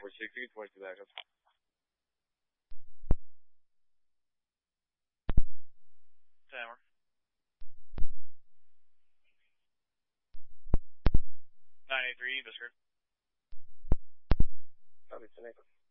460 towards the backup. Timer. 983, discard. Copy, 10